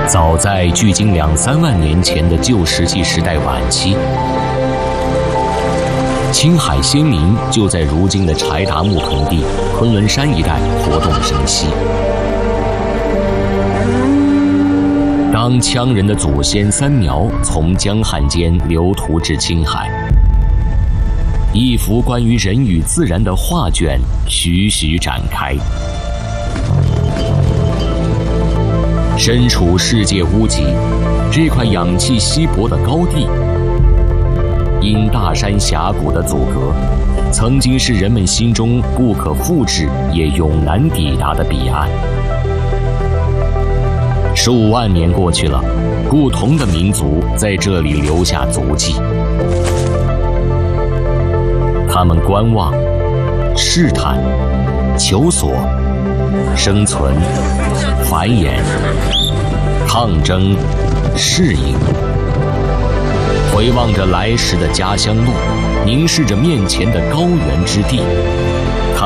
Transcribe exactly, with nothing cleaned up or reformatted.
早在距今两三万年前的旧石器时代晚期，青海先民就在如今的柴达木盆地、昆仑山一带活动生息。当羌人的祖先三苗从江汉间流图至青海，一幅关于人与自然的画卷徐徐展开。身处世界屋脊，这块氧气稀薄的高地，因大山峡谷的阻隔，曾经是人们心中不可复制也永难抵达的彼岸。数万年过去了，不同的民族在这里留下足迹。他们观望、试探、求索、生存、繁衍、抗争、适应，回望着来时的家乡路，凝视着面前的高原之地，